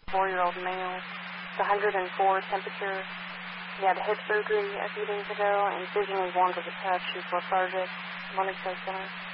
4-year-old male. It's 104 temperature. He had hip surgery a few days ago, and vision is warm to the touch. He's lethargic. Morning Star Center.